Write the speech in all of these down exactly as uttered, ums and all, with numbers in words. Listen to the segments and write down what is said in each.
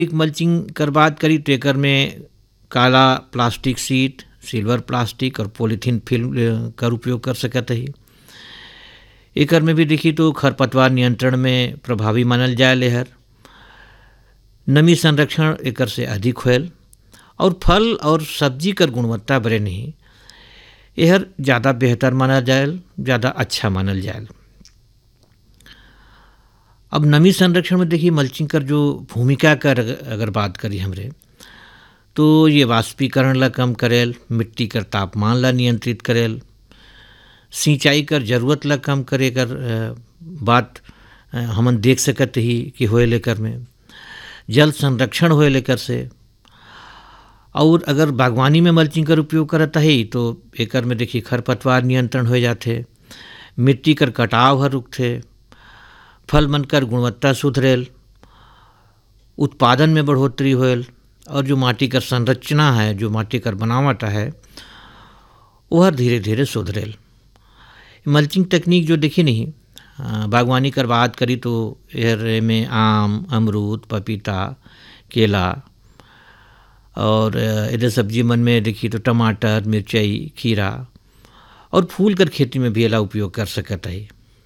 एक मल्चिंग कर बात करी तो एकर में काला प्लास्टिक सीट, सिल्वर प्लास्टिक और पॉलीथीन फिल्म कर उपयोग कर सकत है। एकर में भी देखी तो खरपतवार नियंत्रण में प्रभावी मानल जाए लेहर। नमी संरक्षण एकर से अधिक होयल और फल और सब्जी कर गुणवत्ता बरे नहीं यहर ज़्यादा बेहतर मानल जायल, ज़्यादा अच्छा मानल जायल। अब नमी संरक्षण में देखिए मल्चिंग कर जो भूमिका कर अगर बात करी हमरे तो ये वाष्पीकरण ला कम करेल, मिट्टी कर तापमान ला नियंत्रित करेल, सिंचाई कर जरूरत ला कम करे कर बात हमन देख सकत ही कि होए लेकर में जल संरक्षण होए लेकर से। और अगर बागवानी में मल्चिंग कर उपयोग करता है तो एकर में देखिए खरपतवार नियंत्रण हो जाते, मिट्टी कर कटाव हर रुकते, फल मन कर गुणवत्ता सुधरेल, उत्पादन में बढ़ोतरी होयल और जो माटी कर संरचना है, जो माटी कर बनावट है वह धीरे धीरे सुधरेल। मल्चिंग तकनीक जो देखी नहीं बागवानी कर बात करी तो यह में आम, अमरूद, पपीता, केला और इधर सब्जी मन में देखी तो टमाटर, मिर्चाई, खीरा और फूल कर खेती में भी एला उपयोग कर सकता है।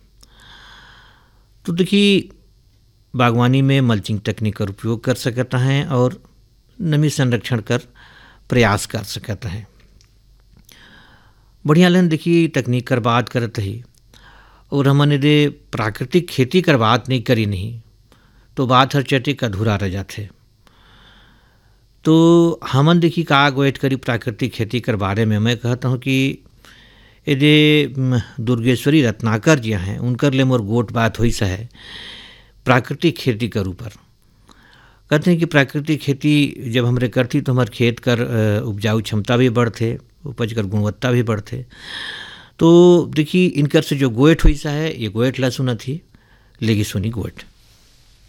तो देखिए बागवानी में मल्चिंग तकनीक का उपयोग कर सकता है और नमी संरक्षण कर प्रयास कर सकता है। बढ़िया लन देखिए तकनीक कर बात करते ही और हमन यदि प्राकृतिक खेती कर बात नहीं करी नहीं तो बात हर चटिक अधूरा रह जाते। तो हमन देखिए का गोएट करी प्राकृतिक खेती कर बारे में मैं कहता हूँ कि यदि दुर्गेश्वरी रत्नाकर जी हैं उनकर ले मोर गोट बात हुई सा है प्राकृतिक खेती कर ऊपर। कहते हैं कि प्राकृतिक खेती जब हमरे करती तो हमारे खेत कर उपजाऊ क्षमता भी बढ़ते, उपज कर गुणवत्ता भी बढ़ते। तो देखिए इनकर से जो गोएट हुई सा है ये गोएट ला सुना थी लेगी सुनी गोएट।